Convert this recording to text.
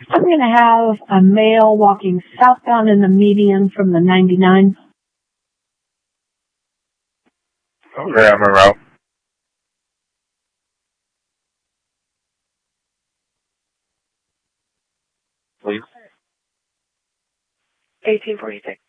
I'm going to have a male walking southbound in the median from the 99. Okay, I'm en route. Please. 1846.